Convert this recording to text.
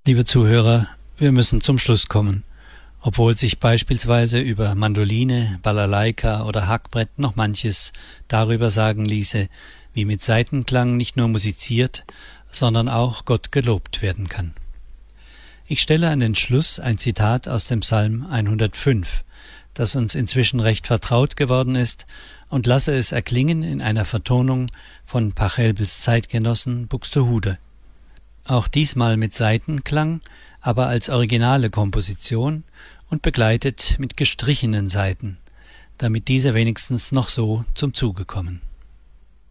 Liebe Zuhörer, wir müssen zum Schluss kommen. Obwohl sich beispielsweise über Mandoline, Balalaika oder Hackbrett noch manches darüber sagen ließe, wie mit Saitenklang nicht nur musiziert, sondern auch Gott gelobt werden kann. Ich stelle an den Schluss ein Zitat aus dem Psalm 105, das uns inzwischen recht vertraut geworden ist, und lasse es erklingen in einer Vertonung von Pachelbels Zeitgenossen Buxtehude. Auch diesmal mit Saitenklang, aber als originale Komposition und begleitet mit gestrichenen Saiten, damit diese wenigstens noch so zum Zuge kommen.